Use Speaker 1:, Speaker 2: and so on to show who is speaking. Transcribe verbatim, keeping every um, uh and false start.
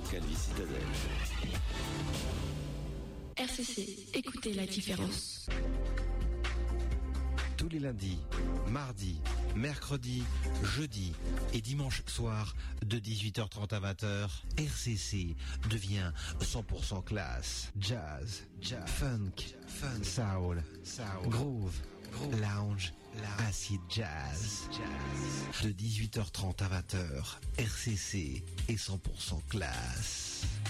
Speaker 1: Calvi Citadel.
Speaker 2: R C C, écoutez la différence.
Speaker 3: Tous les lundis, mardis, mercredis, jeudis et dimanche soir de dix-huit heures trente à vingt heures, R C C devient cent pour cent classe. Jazz, jazz, funk, fun, soul, soul, groove, groove, lounge, acid jazz. jazz. De dix-huit heures trente à vingt heures, R C C est cent pour cent classe.